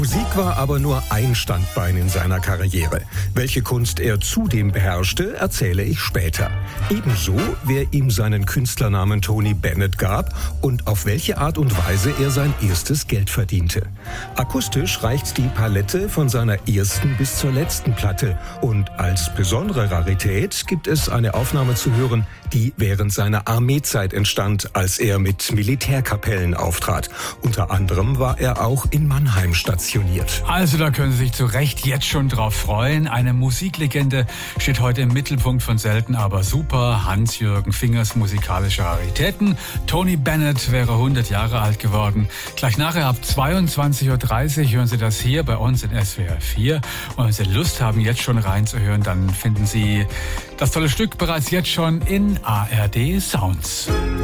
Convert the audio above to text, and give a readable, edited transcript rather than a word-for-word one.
Musik war aber nur ein Standbein in seiner Karriere. Welche Kunst er zudem beherrschte, erzähle ich später. Ebenso, wer ihm seinen Künstlernamen Tony Bennett gab und auf welche Art und Weise er sein erstes Geld verdiente. Akustisch reicht die Palette von seiner ersten bis zur letzten Platte. Und als besondere Rarität gibt es eine Aufnahme zu hören, die während seiner Armeezeit entstand, als er mit Militärkapellen auftrat. Unter anderem war er auch in Mannheim stationiert. Also da können Sie sich zu Recht jetzt schon drauf freuen. Eine Musiklegende steht heute im Mittelpunkt von Selten aber super. Hans-Jürgen Fingers musikalische Raritäten. Tony Bennett wäre 100 Jahre alt geworden. Gleich nachher ab 22.30 Uhr hören Sie das hier bei uns in SWR 4. Und wenn Sie Lust haben, jetzt schon reinzuhören, dann finden Sie das tolle Stück bereits jetzt schon in ARD Sounds.